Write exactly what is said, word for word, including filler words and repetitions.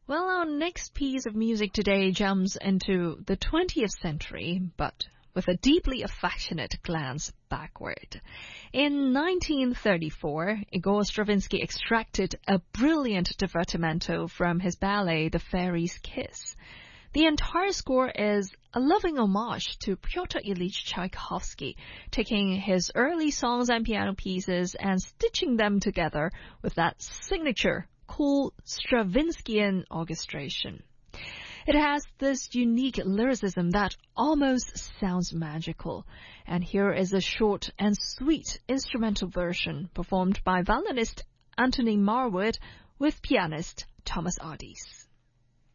Well, our next piece of music today jumps into the twentieth century, but with a deeply affectionate glance backward. In nineteen thirty-four, Igor Stravinsky extracted a brilliant divertimento from his ballet The Fairy's Kiss. The entire score is a loving homage to Pyotr Ilyich Tchaikovsky, taking his early songs and piano pieces and stitching them together with that signature, cool Stravinskyan orchestration. It has this unique lyricism that almost sounds magical. And here is a short and sweet instrumental version performed by violinist Anthony Marwood with pianist Thomas Ardis.